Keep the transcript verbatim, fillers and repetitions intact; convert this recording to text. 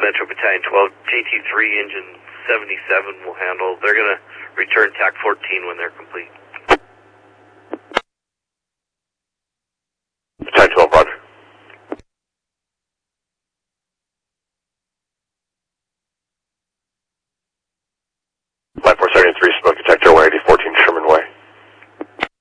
Metro Battalion twelve, J T three Engine seventy-seven will handle. They're going to return T A C fourteen when they're complete.